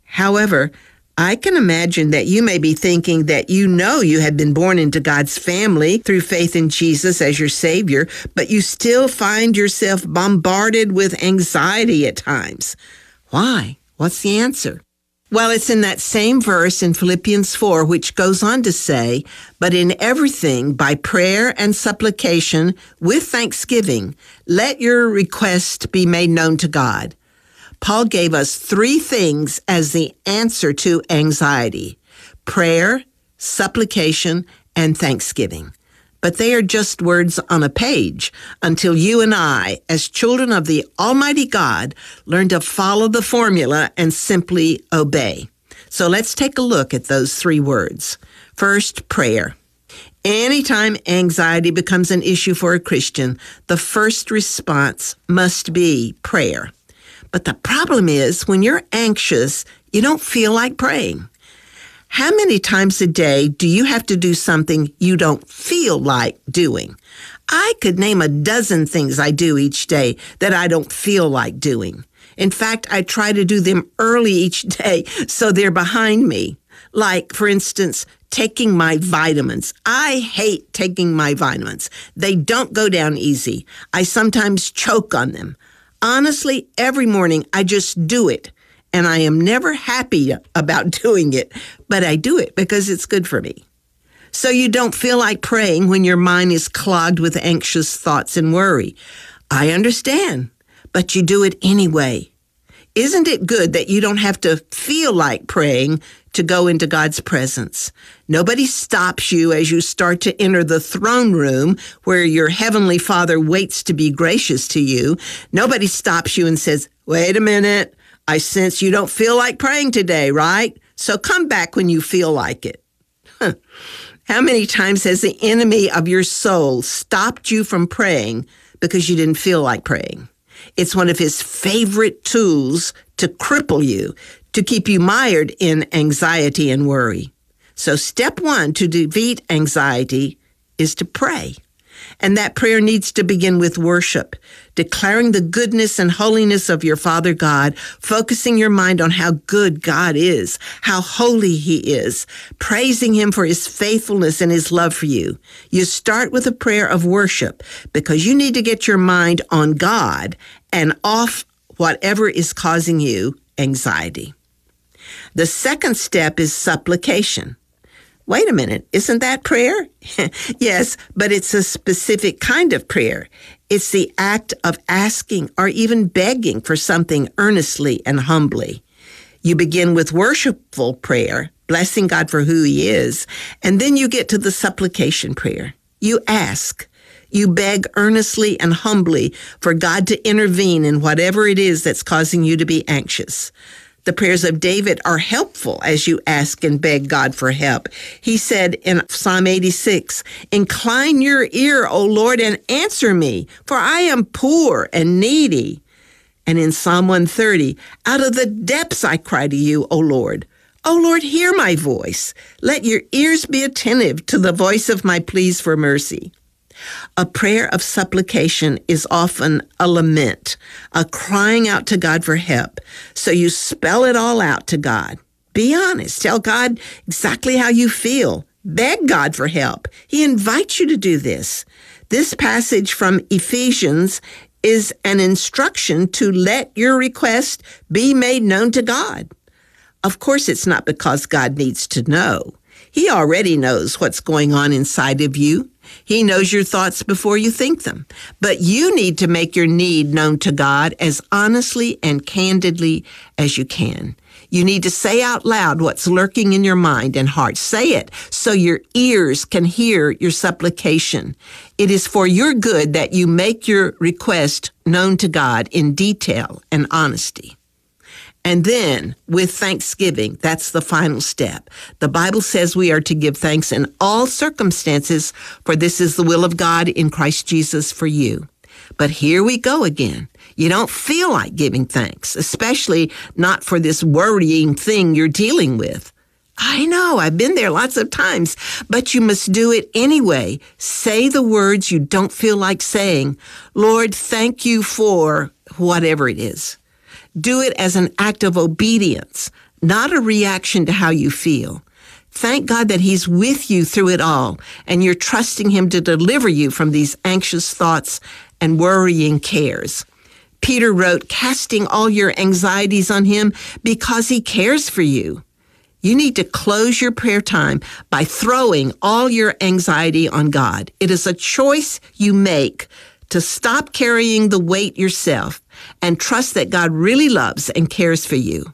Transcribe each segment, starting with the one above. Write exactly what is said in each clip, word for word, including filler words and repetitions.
However, I can imagine that you may be thinking that you know you have been born into God's family through faith in Jesus as your Savior, but you still find yourself bombarded with anxiety at times. Why? What's the answer? Well, it's in that same verse in Philippians four, which goes on to say, "But in everything, by prayer and supplication, with thanksgiving, let your request be made known to God." Paul gave us three things as the answer to anxiety: prayer, supplication, and thanksgiving. But they are just words on a page until you and I, as children of the Almighty God, learn to follow the formula and simply obey. So let's take a look at those three words. First, prayer. Anytime anxiety becomes an issue for a Christian, the first response must be prayer. But the problem is, when you're anxious, you don't feel like praying. How many times a day do you have to do something you don't feel like doing? I could name a dozen things I do each day that I don't feel like doing. In fact, I try to do them early each day so they're behind me. Like, for instance, taking my vitamins. I hate taking my vitamins. They don't go down easy. I sometimes choke on them. Honestly, every morning I just do it. And I am never happy about doing it, but I do it because it's good for me. So you don't feel like praying when your mind is clogged with anxious thoughts and worry. I understand, but you do it anyway. Isn't it good that you don't have to feel like praying to go into God's presence? Nobody stops you as you start to enter the throne room where your Heavenly Father waits to be gracious to you. Nobody stops you and says, "Wait a minute. I sense you don't feel like praying today, right? So come back when you feel like it." Huh. How many times has the enemy of your soul stopped you from praying because you didn't feel like praying? It's one of his favorite tools to cripple you, to keep you mired in anxiety and worry. So step one to defeat anxiety is to pray. And that prayer needs to begin with worship, declaring the goodness and holiness of your Father God, focusing your mind on how good God is, how holy He is, praising Him for His faithfulness and His love for you. You start with a prayer of worship because you need to get your mind on God and off whatever is causing you anxiety. The second step is supplication. Wait a minute, isn't that prayer? Yes, but it's a specific kind of prayer. It's the act of asking or even begging for something earnestly and humbly. You begin with worshipful prayer, blessing God for who He is, and then you get to the supplication prayer. You ask. You beg earnestly and humbly for God to intervene in whatever it is that's causing you to be anxious. The prayers of David are helpful as you ask and beg God for help. He said in Psalm eighty-six, "Incline your ear, O Lord, and answer me, for I am poor and needy." And in Psalm one thirty, "Out of the depths I cry to you, O Lord. O Lord, hear my voice. Let your ears be attentive to the voice of my pleas for mercy." A prayer of supplication is often a lament, a crying out to God for help. So you spell it all out to God. Be honest. Tell God exactly how you feel. Beg God for help. He invites you to do this. This passage from Ephesians is an instruction to let your request be made known to God. Of course, it's not because God needs to know. He already knows what's going on inside of you. He knows your thoughts before you think them. But you need to make your need known to God as honestly and candidly as you can. You need to say out loud what's lurking in your mind and heart. Say it so your ears can hear your supplication. It is for your good that you make your request known to God in detail and honesty. And then, with thanksgiving, that's the final step. The Bible says we are to give thanks in all circumstances, for this is the will of God in Christ Jesus for you. But here we go again. You don't feel like giving thanks, especially not for this worrying thing you're dealing with. I know, I've been there lots of times, but you must do it anyway. Say the words you don't feel like saying. Lord, thank you for whatever it is. Do it as an act of obedience, not a reaction to how you feel. Thank God that He's with you through it all, and you're trusting Him to deliver you from these anxious thoughts and worrying cares. Peter wrote, casting all your anxieties on Him because He cares for you. You need to close your prayer time by throwing all your anxiety on God. It is a choice you make to stop carrying the weight yourself and trust that God really loves and cares for you.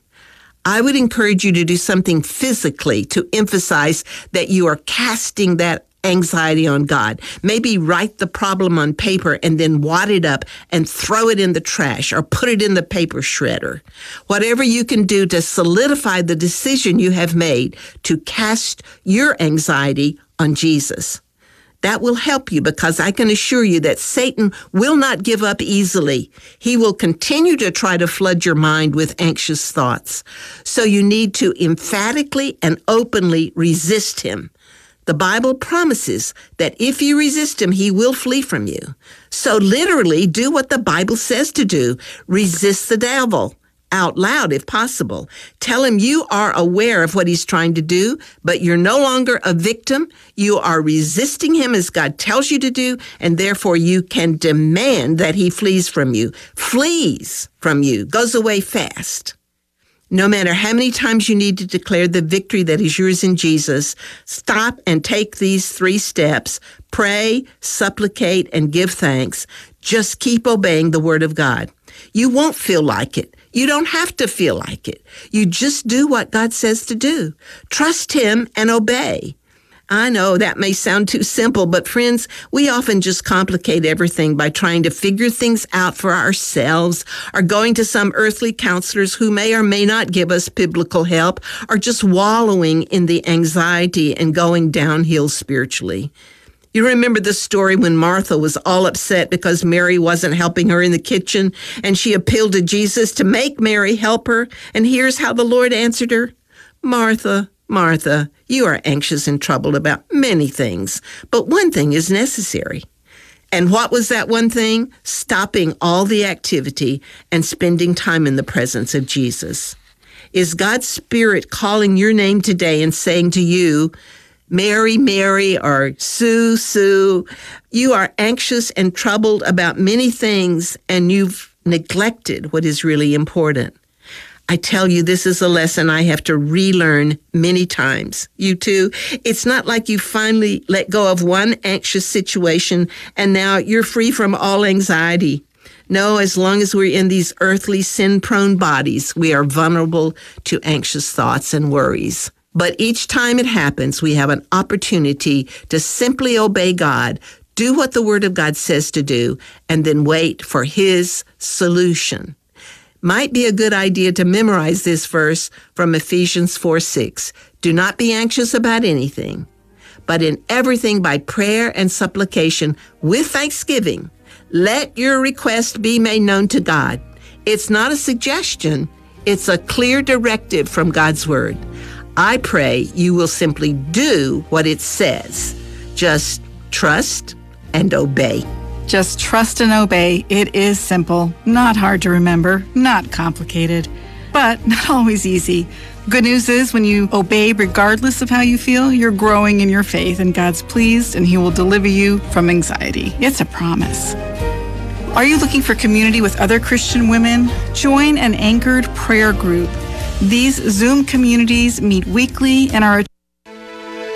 I would encourage you to do something physically to emphasize that you are casting that anxiety on God. Maybe write the problem on paper and then wad it up and throw it in the trash or put it in the paper shredder. Whatever you can do to solidify the decision you have made to cast your anxiety on Jesus. That will help you, because I can assure you that Satan will not give up easily. He will continue to try to flood your mind with anxious thoughts. So you need to emphatically and openly resist him. The Bible promises that if you resist him, he will flee from you. So literally do what the Bible says to do. Resist the devil out loud if possible. Tell him you are aware of what he's trying to do, but you're no longer a victim. You are resisting him as God tells you to do, and therefore you can demand that he flees from you. Flees from you, goes away fast. No matter how many times you need to declare the victory that is yours in Jesus, stop and take these three steps. Pray, supplicate, and give thanks. Just keep obeying the word of God. You won't feel like it. You don't have to feel like it. You just do what God says to do. Trust him and obey. I know that may sound too simple, but friends, we often just complicate everything by trying to figure things out for ourselves, or going to some earthly counselors who may or may not give us biblical help, or just wallowing in the anxiety and going downhill spiritually. You remember the story when Martha was all upset because Mary wasn't helping her in the kitchen, and she appealed to Jesus to make Mary help her, and here's how the Lord answered her. Martha, Martha, you are anxious and troubled about many things, but one thing is necessary. And what was that one thing? Stopping all the activity and spending time in the presence of Jesus. Is God's Spirit calling your name today and saying to you, Mary, Mary, or Sue, Sue, you are anxious and troubled about many things, and you've neglected what is really important? I tell you, this is a lesson I have to relearn many times. You too? It's not like you finally let go of one anxious situation and now you're free from all anxiety. No, as long as we're in these earthly sin-prone bodies, we are vulnerable to anxious thoughts and worries. But each time it happens, we have an opportunity to simply obey God, do what the Word of God says to do, and then wait for His solution. Might be a good idea to memorize this verse from Ephesians four six. Do not be anxious about anything, but in everything by prayer and supplication with thanksgiving, let your request be made known to God. It's not a suggestion. It's a clear directive from God's Word. I pray you will simply do what it says. Just trust and obey. Just trust and obey. It is simple, not hard to remember, not complicated, but not always easy. Good news is when you obey regardless of how you feel, you're growing in your faith and God's pleased and He will deliver you from anxiety. It's a promise. Are you looking for community with other Christian women? Join an anchored prayer group. These Zoom communities meet weekly and are